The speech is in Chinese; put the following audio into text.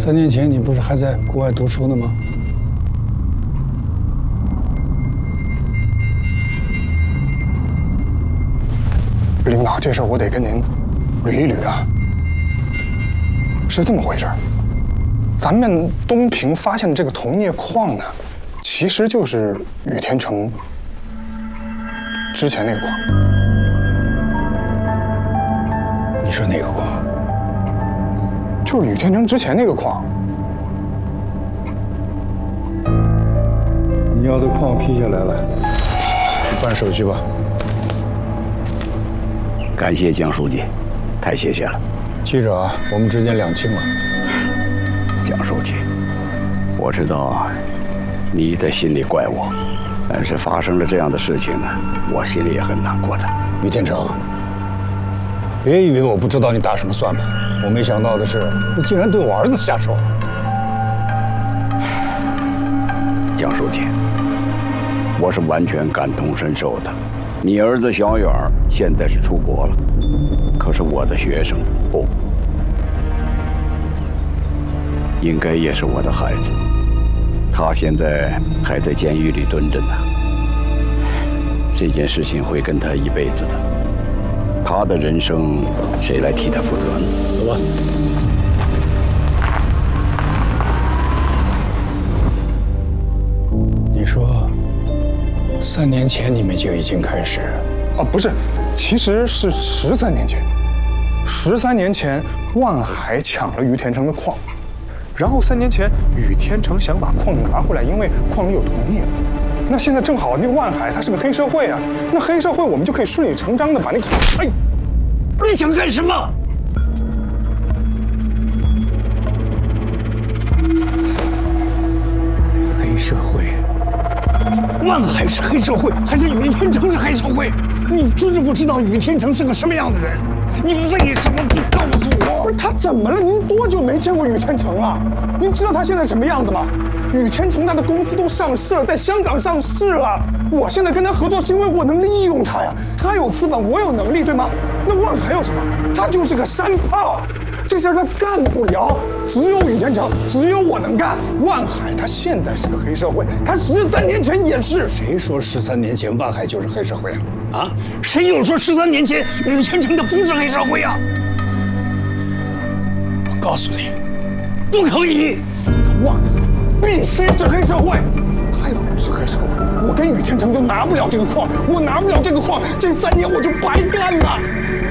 3年前你不是还在国外读书呢吗？ 领导，这事儿我得跟您捋一捋啊。是这么回事儿，咱们东平发现的这个铜镍矿呢，其实就是宇天成之前那个矿。 你说哪个矿？ 就是宇天成之前那个矿。 你要的矿批下来了，办手续吧。 感谢江书记，太谢谢了。 记着啊，我们之间两清了。 江书记，我知道你在心里怪我，但是发生了这样的事情呢，我心里也很难过的。 于天成，别以为我不知道你打什么算盘，我没想到的是，你竟然对我儿子下手。 江书记，我是完全感同身受的。你儿子小远现在是出国了，可是我的学生不，应该也是我的孩子。他现在还在监狱里蹲着呢。这件事情会跟他一辈子的，他的人生谁来替他负责呢？ 走吧。你说，3年前你们就已经开始？ 啊，不是，其实是13年前。13年前，万海抢了于天成的矿，然后3年前，宇天成想把矿拿回来，因为矿里有铜镍。那现在正好，那万海他是个黑社会啊，那黑社会我们就可以顺理成章的把那个……哎， 你想干什么？黑社会？万海是黑社会，还是宇天成是黑社会？你知不知道宇天成是个什么样的人？你为什么不告诉我？ 不是他怎么了？您多久没见过宇天成了？您知道他现在什么样子吗？宇天成他的公司都上市了，在香港上市了。我现在跟他合作是因为我能利用他呀，他有资本，我有能力，对吗？那万海有什么？他就是个山炮，这事儿他干不了，只有宇天成，只有我能干。万海他现在是个黑社会，他13年前也是。 谁说13年前万海就是黑社会啊？啊，谁又说13年前宇天成的不是黑社会啊？我告诉你，不可以！ 万海必须是黑社会，他要不是黑社会，我跟宇天成就拿不了这个矿，我拿不了这个矿，这3年我就白干了。